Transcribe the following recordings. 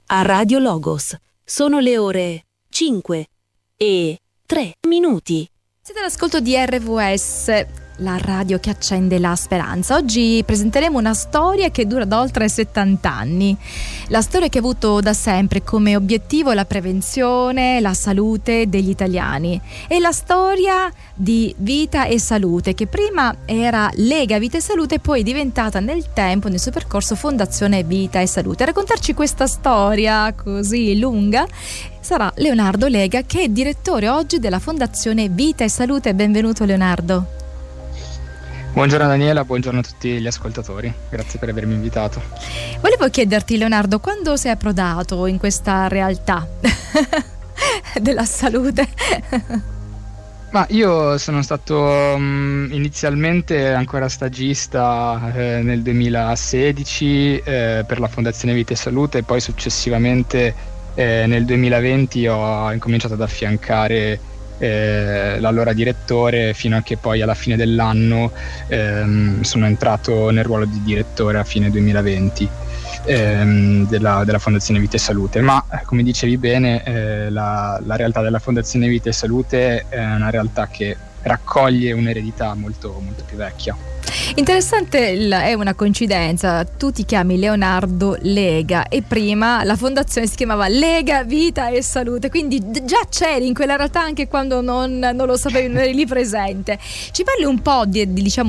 a Radio Logos. Sono le ore 5 e 3 minuti. Siete all'ascolto di RVS, la radio che accende la speranza. Oggi presenteremo una storia che dura da oltre 70 anni. La storia che ha avuto da sempre come obiettivo la prevenzione, la salute degli italiani. È la storia di Vita e Salute, che prima era Lega Vita e Salute e poi è diventata nel tempo, nel suo percorso, Fondazione Vita e Salute. A raccontarci questa storia così lunga sarà Leonardo Lega, che è direttore oggi della Fondazione Vita e Salute. Benvenuto Leonardo. Buongiorno Daniela, buongiorno a tutti gli ascoltatori, grazie per avermi invitato. Volevo chiederti Leonardo, quando sei approdato in questa realtà della salute? Ma io sono stato inizialmente ancora stagista nel 2016 per la Fondazione Vita e Salute e poi successivamente nel 2020 ho incominciato ad affiancare l'allora direttore fino a che poi alla fine dell'anno sono entrato nel ruolo di direttore a fine 2020 della Fondazione Vita e Salute. Ma come dicevi bene, la realtà della Fondazione Vita e Salute è una realtà che raccoglie un'eredità molto, molto più vecchia. Interessante, è una coincidenza, tu ti chiami Leonardo Lega e prima la fondazione si chiamava Lega Vita e Salute, quindi già c'eri in quella realtà anche quando non lo sapevi, non eri lì presente. Ci parli un po' di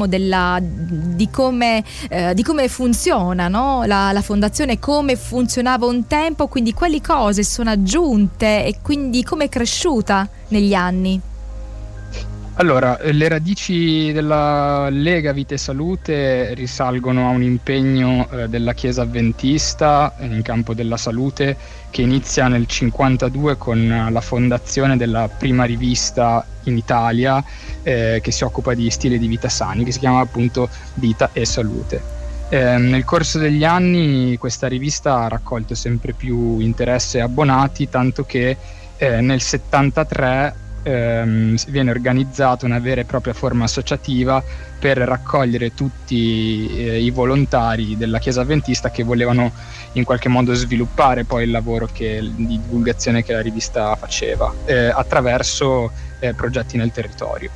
come funziona, no? La fondazione, come funzionava un tempo, quindi quali cose sono aggiunte e quindi come è cresciuta negli anni? Allora, le radici della Lega Vita e Salute risalgono a un impegno della Chiesa Avventista in campo della salute che inizia nel 1952 con la fondazione della prima rivista in Italia che si occupa di stili di vita sani, che si chiama appunto Vita e Salute. Nel corso degli anni questa rivista ha raccolto sempre più interesse e abbonati, tanto che nel 1973 viene organizzata una vera e propria forma associativa per raccogliere tutti i volontari della Chiesa Avventista che volevano in qualche modo sviluppare poi il lavoro di divulgazione che la rivista faceva attraverso progetti nel territorio.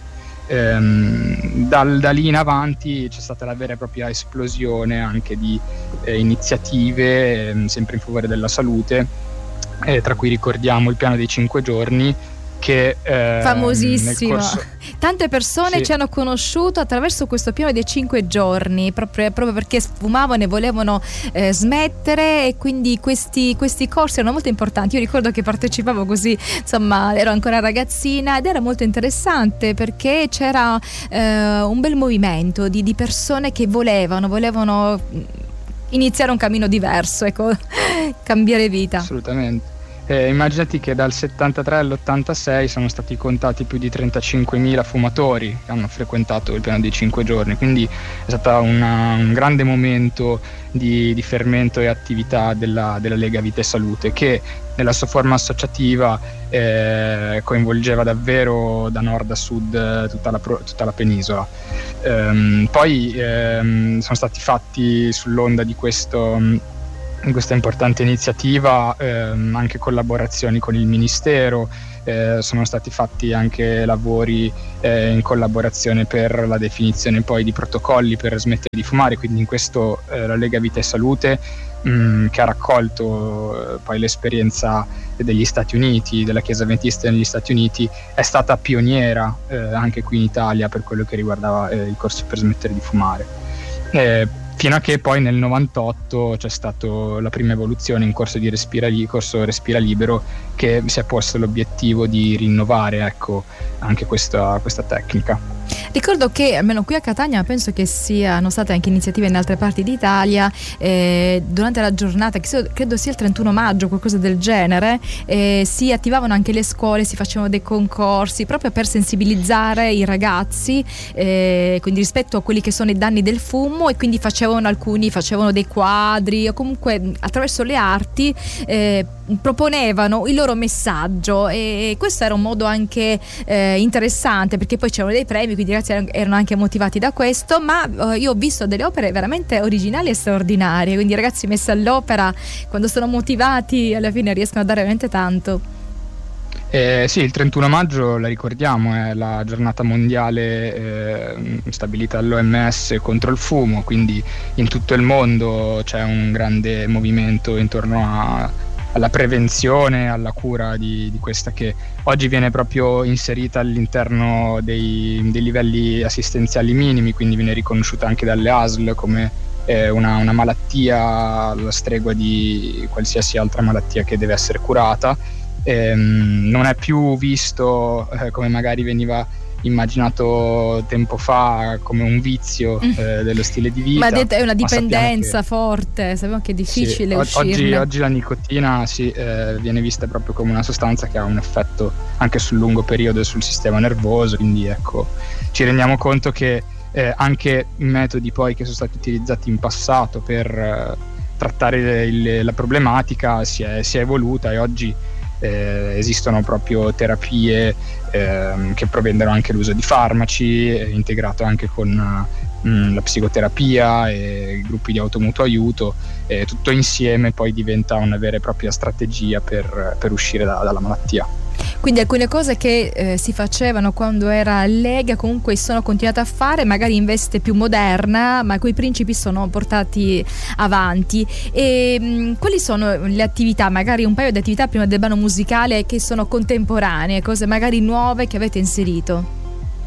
Da lì in avanti c'è stata la vera e propria esplosione anche di iniziative sempre in favore della salute, tra cui ricordiamo il piano dei 5 giorni, che famosissimo. Tante persone ci hanno conosciuto attraverso questo piano dei 5 giorni, proprio perché fumavano e volevano smettere, e quindi questi corsi erano molto importanti. Io ricordo che partecipavo così, insomma, ero ancora ragazzina ed era molto interessante perché c'era un bel movimento di persone che volevano iniziare un cammino diverso, ecco, cambiare vita. Assolutamente. Immaginati che dal 73 all'86 sono stati contati più di 35.000 fumatori che hanno frequentato il piano dei 5 giorni, quindi è stato un grande momento di fermento e attività della Lega Vita e Salute, che nella sua forma associativa coinvolgeva davvero da nord a sud tutta la penisola. Poi sono stati fatti sull'onda di questa importante iniziativa anche collaborazioni con il Ministero, sono stati fatti anche lavori in collaborazione per la definizione poi di protocolli per smettere di fumare, quindi in questo la Lega Vita e Salute che ha raccolto poi l'esperienza degli Stati Uniti, della Chiesa Adventista negli Stati Uniti, è stata pioniera anche qui in Italia per quello che riguardava il corso per smettere di fumare. Fino a che poi nel 98 c'è stata la prima evoluzione in corso Respira Libero, che si è posto l'obiettivo di rinnovare, ecco, anche questa tecnica. Ricordo che almeno qui a Catania, penso che siano state anche iniziative in altre parti d'Italia, durante la giornata, che credo sia il 31 maggio, qualcosa del genere, si attivavano anche le scuole, si facevano dei concorsi proprio per sensibilizzare i ragazzi, quindi rispetto a quelli che sono i danni del fumo, e quindi alcuni facevano dei quadri o comunque attraverso le arti proponevano il loro messaggio, e questo era un modo anche interessante, perché poi c'erano dei premi, quindi i ragazzi erano anche motivati da questo. Ma io ho visto delle opere veramente originali e straordinarie, quindi i ragazzi messi all'opera, quando sono motivati, alla fine riescono a dare veramente tanto. Sì, il 31 maggio la ricordiamo, è la giornata mondiale stabilita dall'OMS contro il fumo, quindi in tutto il mondo c'è un grande movimento intorno alla prevenzione, alla cura di questa, che oggi viene proprio inserita all'interno dei livelli assistenziali minimi, quindi viene riconosciuta anche dalle ASL come una malattia alla stregua di qualsiasi altra malattia che deve essere curata. Non è più visto come magari veniva immaginato tempo fa, come un vizio dello stile di vita, ma è una dipendenza forte, sappiamo che è difficile uscirne. Oggi la nicotina viene vista proprio come una sostanza che ha un effetto anche sul lungo periodo sul sistema nervoso, quindi ecco, ci rendiamo conto che anche i metodi poi che sono stati utilizzati in passato per trattare la problematica si è evoluta, e oggi esistono proprio terapie che prevedono anche l'uso di farmaci, integrato anche con la psicoterapia e i gruppi di automutuo aiuto, tutto insieme poi diventa una vera e propria strategia per uscire dalla malattia. Quindi alcune cose che si facevano quando era Lega comunque sono continuate a fare, magari in veste più moderna, ma quei principi sono portati avanti. E quali sono le attività, magari un paio di attività prima del brano musicale, che sono contemporanee, cose magari nuove che avete inserito?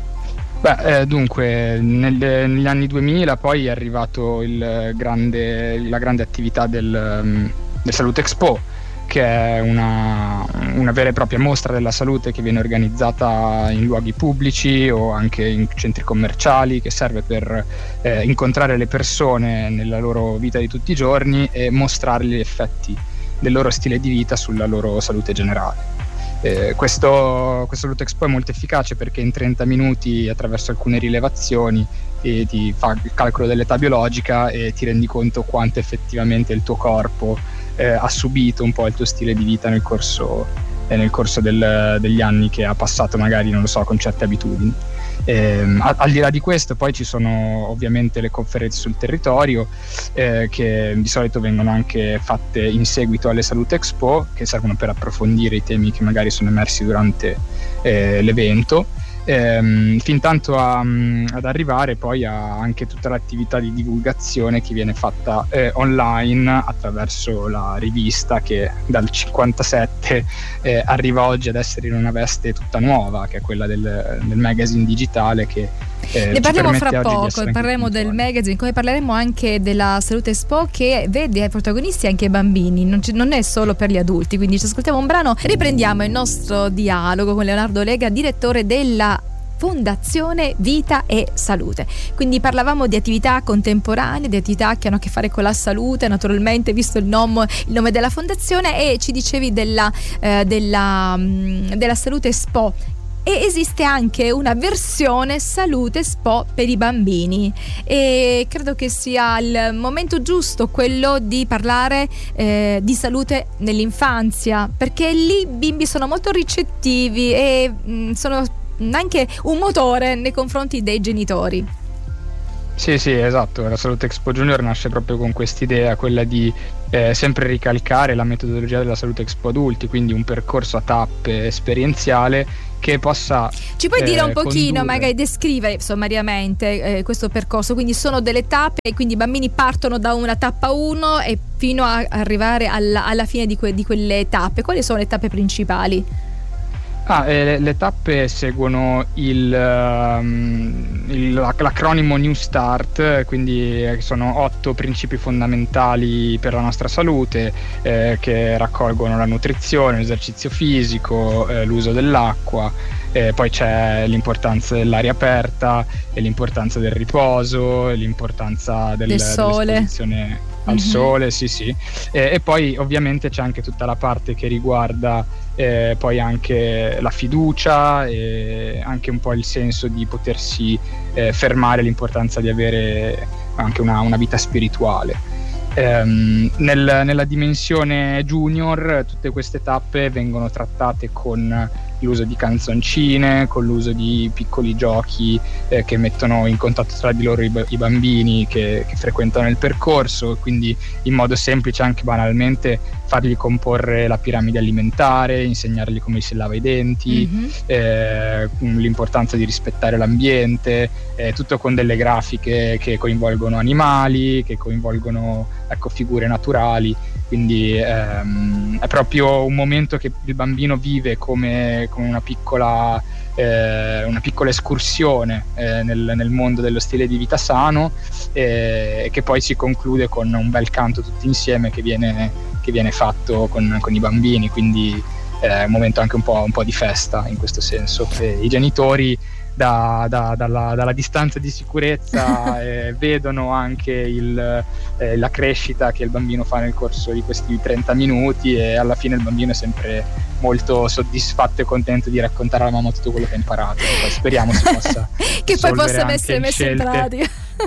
Dunque negli anni 2000 poi è arrivato la grande attività del Salute Expo, che è una vera e propria mostra della salute che viene organizzata in luoghi pubblici o anche in centri commerciali, che serve per incontrare le persone nella loro vita di tutti i giorni e mostrare gli effetti del loro stile di vita sulla loro salute generale. Questo Salute Expo è molto efficace perché in 30 minuti, attraverso alcune rilevazioni, ti fa il calcolo dell'età biologica e ti rendi conto quanto effettivamente il tuo corpo ha subito un po' il tuo stile di vita nel corso degli anni che ha passato, magari, non lo so, con certe abitudini. Al di là di questo poi ci sono ovviamente le conferenze sul territorio, che di solito vengono anche fatte in seguito alle Salute Expo, che servono per approfondire i temi che magari sono emersi durante l'evento, fin tanto ad arrivare poi a anche tutta l'attività di divulgazione che viene fatta online attraverso la rivista, che dal 57 arriva oggi ad essere in una veste tutta nuova, che è quella del magazine digitale, che ne parliamo fra poco, parleremo del magazine, come parleremo anche della Salute Expo, che vede ai protagonisti anche i bambini, non è solo per gli adulti. Quindi ci ascoltiamo un brano, riprendiamo il nostro dialogo con Leonardo Lega, direttore della Fondazione Vita e Salute. Quindi parlavamo di attività contemporanee, di attività che hanno a che fare con la salute, naturalmente, visto il nome della fondazione, e ci dicevi della Salute Expo. E esiste anche una versione Salute Expo per i bambini, e credo che sia il momento giusto quello di parlare di salute nell'infanzia, perché lì i bimbi sono molto ricettivi e sono anche un motore nei confronti dei genitori. Sì, esatto. La Salute Expo Junior nasce proprio con quest'idea, quella di sempre ricalcare la metodologia della Salute Expo Adulti, quindi un percorso a tappe esperienziale che possa ci puoi dire un pochino, condurre, magari descrivere sommariamente questo percorso? Quindi sono delle tappe, e quindi i bambini partono da una tappa 1 e fino a arrivare alla fine di quelle tappe. Quali sono le tappe principali? Le tappe seguono l'acronimo New Start, quindi sono 8 principi fondamentali per la nostra salute, che raccolgono la nutrizione, l'esercizio fisico, l'uso dell'acqua, poi c'è l'importanza dell'aria aperta e l'importanza del riposo, l'importanza dell'esposizione al sole, sì. E poi ovviamente c'è anche tutta la parte che riguarda poi anche la fiducia e anche un po' il senso di potersi fermare, l'importanza di avere anche una vita spirituale. Nella dimensione junior tutte queste tappe vengono trattate con l'uso di canzoncine, con l'uso di piccoli giochi che mettono in contatto tra di loro i bambini che frequentano il percorso, quindi in modo semplice, anche banalmente, fargli comporre la piramide alimentare, insegnargli come si lava i denti, l'importanza di rispettare l'ambiente, tutto con delle grafiche che coinvolgono animali, che coinvolgono figure naturali. Quindi è proprio un momento che il bambino vive come una piccola escursione nel mondo dello stile di vita sano, e che poi si conclude con un bel canto tutti insieme che viene fatto con i bambini. Quindi è un momento anche un po' di festa in questo senso. I genitori dalla distanza di sicurezza vedono anche la crescita che il bambino fa nel corso di questi 30 minuti, e alla fine il bambino è sempre molto soddisfatto e contento di raccontare alla mamma tutto quello che ha imparato. Poi speriamo si possa che poi possa essere messo in pratica.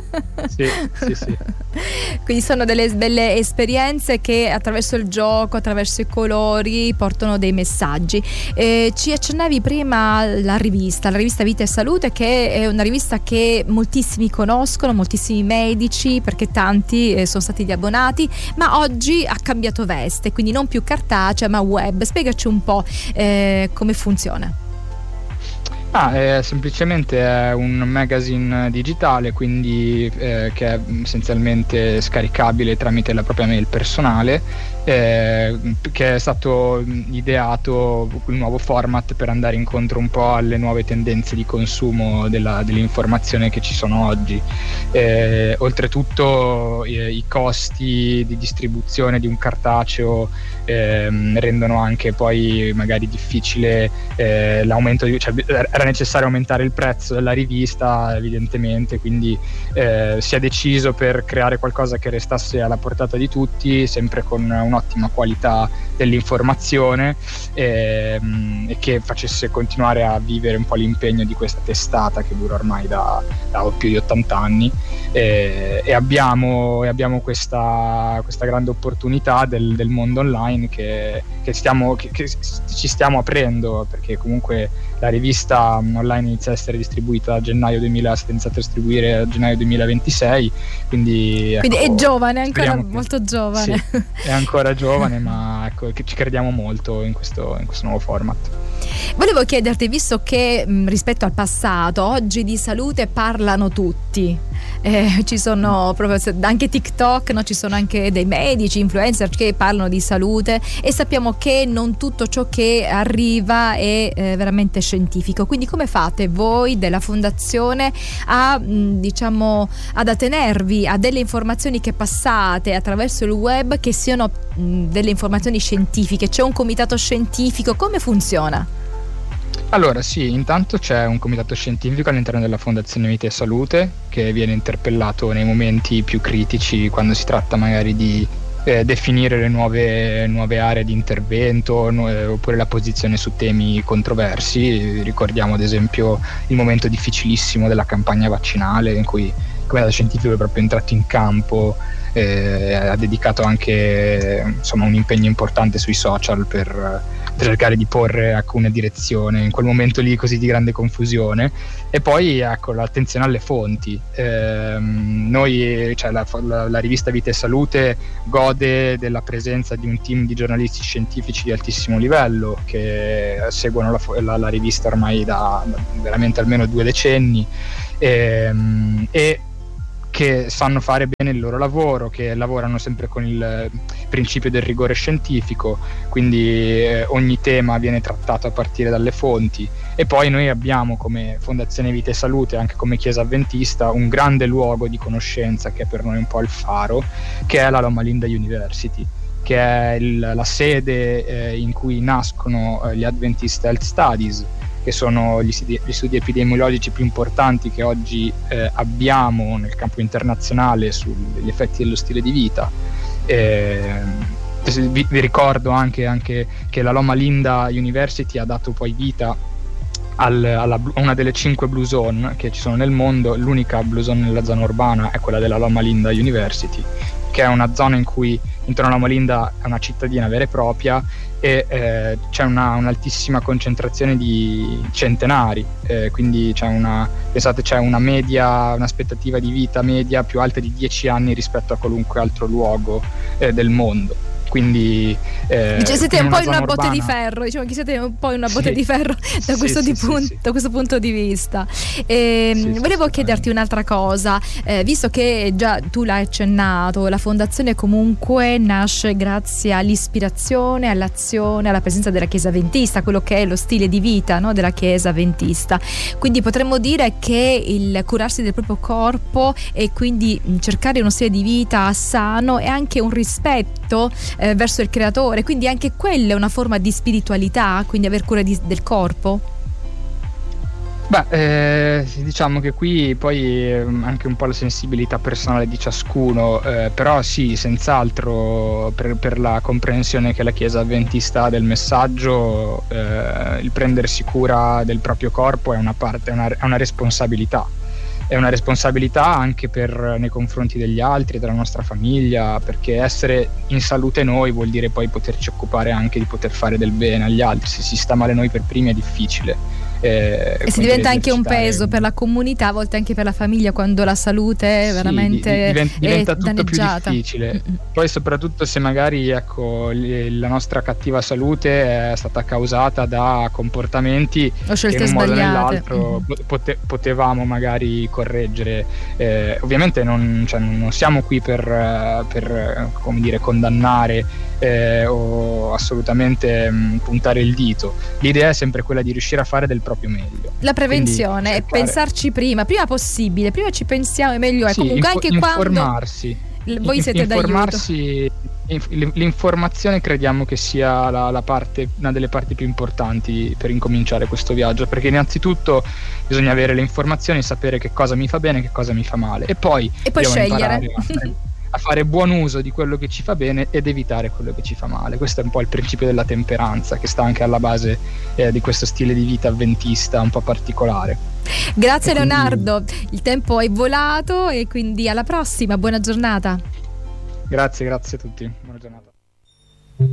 Sì. Quindi sono delle belle esperienze che attraverso il gioco, attraverso i colori, portano dei messaggi. Ci accennavi prima la rivista Vita e Salute, che è una rivista che moltissimi conoscono, moltissimi medici, perché tanti sono stati gli abbonati, ma oggi ha cambiato veste, quindi non più cartacea ma web. Spiegaci un po' come funziona. Semplicemente è un magazine digitale, quindi che è essenzialmente scaricabile tramite la propria mail personale, che è stato ideato il nuovo format per andare incontro un po' alle nuove tendenze di consumo dell'informazione che ci sono oggi. Oltretutto i costi di distribuzione di un cartaceo rendono anche poi magari difficile l'aumento era necessario aumentare il prezzo della rivista, evidentemente, quindi si è deciso, per creare qualcosa che restasse alla portata di tutti, sempre con un'ottima qualità dell'informazione, e che facesse continuare a vivere un po' l'impegno di questa testata che dura ormai da più di 80 anni, e abbiamo questa grande opportunità del mondo online che ci stiamo aprendo, perché comunque la rivista online inizia a essere distribuita a gennaio 2000, è iniziata a distribuire a gennaio 2026, quindi è giovane, ancora molto giovane. Sì, è ancora giovane, ma che ci crediamo molto in questo nuovo format. Volevo chiederti, visto che rispetto al passato, oggi di salute parlano tutti, ci sono proprio anche TikTok, no? Ci sono anche dei medici, influencer che parlano di salute, e sappiamo che non tutto ciò che arriva è veramente scientifico. Quindi come fate voi della fondazione ad attenervi a delle informazioni che passate attraverso il web, che siano delle informazioni scientifiche? C'è un comitato scientifico? Come funziona? Allora sì, intanto c'è un comitato scientifico all'interno della Fondazione Vita e Salute, che viene interpellato nei momenti più critici, quando si tratta magari di definire le nuove aree di intervento, oppure la posizione su temi controversi. Ricordiamo ad esempio il momento difficilissimo della campagna vaccinale, in cui il comitato scientifico è proprio entrato in campo, ha dedicato anche un impegno importante sui social per cercare di porre una direzione in quel momento lì così di grande confusione. E poi l'attenzione alle fonti. Noi, la rivista Vita e Salute gode della presenza di un team di giornalisti scientifici di altissimo livello che seguono la rivista ormai da veramente almeno 2 decenni, e che sanno fare bene il loro lavoro, che lavorano sempre con il principio del rigore scientifico, quindi ogni tema viene trattato a partire dalle fonti. E poi noi abbiamo, come Fondazione Vita e Salute, anche come Chiesa Avventista, un grande luogo di conoscenza che è per noi un po' il faro, che è la Loma Linda University, che è la sede in cui nascono gli Adventist Health Studies, che sono gli studi epidemiologici più importanti che oggi abbiamo nel campo internazionale sugli effetti dello stile di vita. Vi ricordo anche che la Loma Linda University ha dato poi vita a una delle 5 blue zone che ci sono nel mondo. L'unica blue zone nella zona urbana è quella della Loma Linda University, che è una zona in cui intorno alla Molinda è una cittadina vera e propria, e c'è un'altissima concentrazione di centenari, quindi pensate, c'è un'aspettativa di vita media più alta di 10 anni rispetto a qualunque altro luogo del mondo. Quindi siete un po' in una botte urbana, di ferro, diciamo che siete un po' in una botte di ferro da questo punto di vista. Volevo chiederti un'altra cosa, visto che già tu l'hai accennato, la fondazione comunque nasce grazie all'ispirazione, all'azione, alla presenza della Chiesa Adventista, quello che è lo stile di vita, no, della Chiesa Adventista. Quindi potremmo dire che il curarsi del proprio corpo e quindi cercare uno stile di vita sano è anche un rispetto verso il creatore, quindi anche quella è una forma di spiritualità, quindi aver cura del corpo. Diciamo che qui poi anche un po' la sensibilità personale di ciascuno, però sì, senz'altro per la comprensione che la Chiesa Adventista ha del messaggio, il prendersi cura del proprio corpo è una responsabilità. È una responsabilità anche nei confronti degli altri, della nostra famiglia, perché essere in salute noi vuol dire poi poterci occupare anche di poter fare del bene agli altri. Se si sta male noi per primi è difficile. E si diventa anche un peso per la comunità, a volte anche per la famiglia, quando la salute è veramente diventa tutto danneggiata. Più difficile. Poi soprattutto se magari la nostra cattiva salute è stata causata da comportamenti o scelte che in un modo o sbagliate. nell'altro potevamo magari correggere. Ovviamente non siamo qui per come dire, condannare o assolutamente puntare il dito. L'idea è sempre quella di riuscire a fare del proprio meglio. La prevenzione è pensarci prima possibile, prima ci pensiamo e meglio è. Comunque anche informarsi. Quando voi siete d'aiuto. L'informazione crediamo che sia una delle parti più importanti per incominciare questo viaggio, perché innanzitutto bisogna avere le informazioni, sapere che cosa mi fa bene e che cosa mi fa male, e poi scegliere a fare buon uso di quello che ci fa bene ed evitare quello che ci fa male. Questo è un po' il principio della temperanza, che sta anche alla base di questo stile di vita avventista un po' particolare. Grazie Leonardo, il tempo è volato e quindi alla prossima, buona giornata. Grazie a tutti, buona giornata.